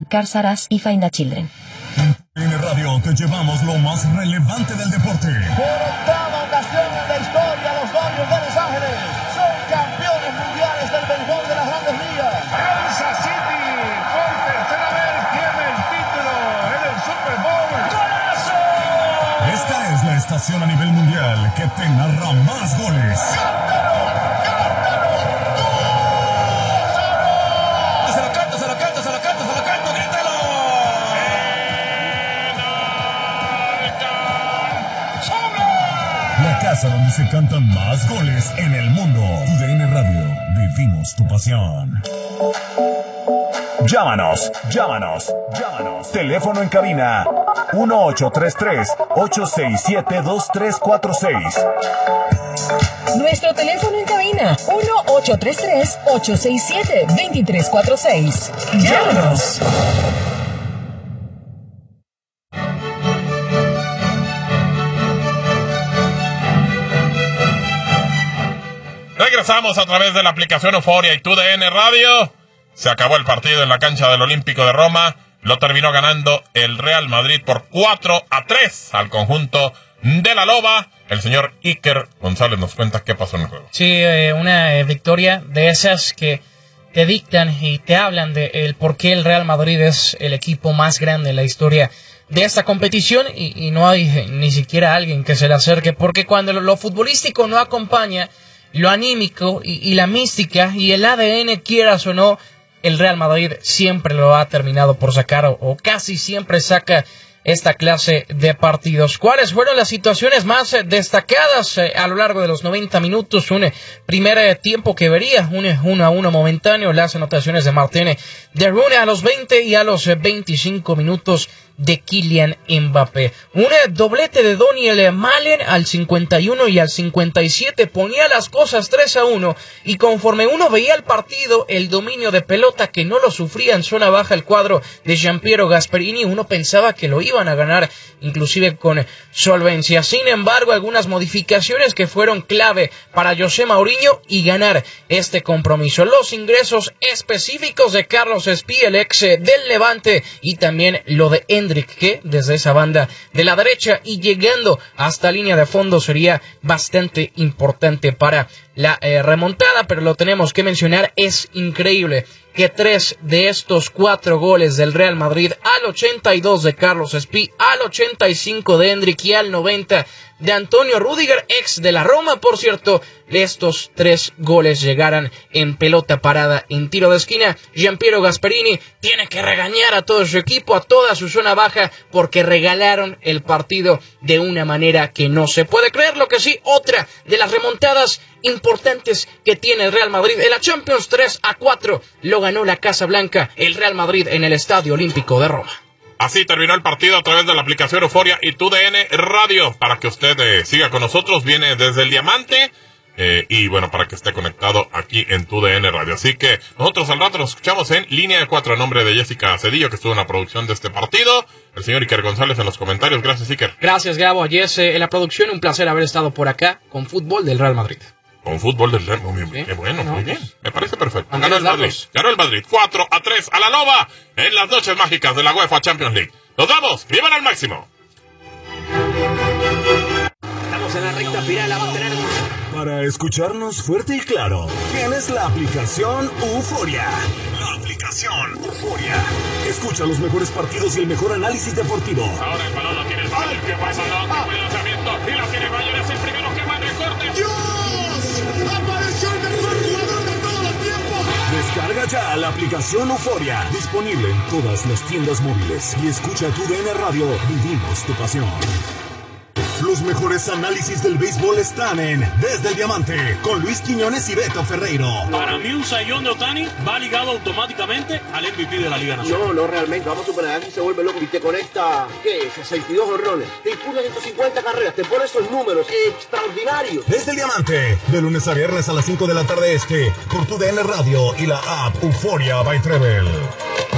Car Saras y Find a Children. En Radio te llevamos lo más relevante del deporte. Por octava ocasión en la historia, los Dodgers de Los Ángeles son campeones mundiales del béisbol de las Grandes Ligas. Kansas City, por tercera vez, tiene el título en el Super Bowl. ¡Golazo! Esta es la estación a nivel mundial que te narra más goles. Donde se cantan más goles en el mundo. TUDN Radio, vivimos tu pasión. Llámanos. Teléfono en cabina 1833-867-2346. Nuestro teléfono en cabina 1833-867-2346. Llámanos. Regresamos a través de la aplicación Euforia y TUDN Radio. Se acabó el partido en la cancha del Olímpico de Roma. Lo terminó ganando el Real Madrid por 4-3 al conjunto de la Loba. El señor Iker González nos cuenta qué pasó en el juego. Sí, una victoria de esas que te dictan y te hablan de el por qué el Real Madrid es el equipo más grande en la historia de esta competición y no hay ni siquiera alguien que se le acerque, porque cuando lo futbolístico no acompaña lo anímico y la mística y el ADN, quieras o no, el Real Madrid siempre lo ha terminado por sacar o casi siempre saca esta clase de partidos. ¿Cuáles fueron las situaciones más destacadas a lo largo de los 90 minutos? Un primer tiempo que vería un 1-1 momentáneo, las anotaciones de Martin de Rooney a los 20 y a los 25 minutos de Kylian Mbappé. Un doblete de Daniel Malen al 51 y al 57 ponía las cosas 3-1, y conforme uno veía el partido, el dominio de pelota que no lo sufría en zona baja el cuadro de Gianpiero Gasperini, uno pensaba que lo iban a ganar inclusive con solvencia. Sin embargo, algunas modificaciones que fueron clave para José Mourinho y ganar este compromiso. Los ingresos específicos de Carlos Espí, el ex del Levante, y también lo de Endrick, que desde esa banda de la derecha y llegando hasta línea de fondo sería bastante importante para la remontada, pero lo tenemos que mencionar. Es increíble que 3 de estos 4 goles del Real Madrid, al 82 de Carlos Espí, al 85 de Endrick y al 90 de Antonio Rüdiger, ex de la Roma, por cierto, estos 3 goles llegaran en pelota parada, en tiro de esquina. Gianpiero Gasperini tiene que regañar a todo su equipo, a toda su zona baja, porque regalaron el partido de una manera que no se puede creer. Lo que sí, otra de las remontadas importantes que tiene el Real Madrid en la Champions, 3-4 lo ganó la Casa Blanca, el Real Madrid, en el Estadio Olímpico de Roma. Así terminó el partido a través de la aplicación Euforia y TUDN Radio. Para que usted siga con nosotros, viene desde el Diamante. Y bueno, para que esté conectado aquí en TUDN Radio. Así que nosotros al rato nos escuchamos en Línea de 4 en nombre de Jessica Cedillo, que estuvo en la producción de este partido. El señor Iker González en los comentarios. Gracias, Iker. Gracias, Gabo. Jess, en la producción, un placer haber estado por acá con fútbol del Real Madrid. Con fútbol del Real Madrid. ¿Sí? Qué bueno, muy bien. Me parece perfecto. Ganó el Madrid. Ganó el Madrid. 4-3 a la Loba en las noches mágicas de la UEFA Champions League. ¡Nos vamos! ¡Vivan al máximo! Estamos en la recta final, la va a tener. Para escucharnos fuerte y claro, tienes la aplicación Euforia. La aplicación Euforia. Escucha los mejores partidos y el mejor análisis deportivo. Ahora el balón lo tiene el Bayern, que buen balón, que buen lanzamiento, y la tiene Bayern, es el primero que va en recorte. ¡Dios! ¡Apareció el mejor jugador de todos los tiempos! Descarga ya la aplicación Euforia, disponible en todas las tiendas móviles, y escucha TUDN Radio, vivimos tu pasión. Los mejores análisis del béisbol están en Desde el Diamante, con Luis Quiñones y Beto Ferreiro. Para mí un sayón de Ohtani va ligado automáticamente al MVP de la Liga Nacional. No, realmente, vamos a superar, aquí se vuelve loco y te conecta, ¿qué? 62 honrones, te impulsa 150 carreras, te pone esos números extraordinarios. Desde el Diamante, de lunes a viernes a las 5 de la tarde por TUDN Radio y la app Euforia by Treble.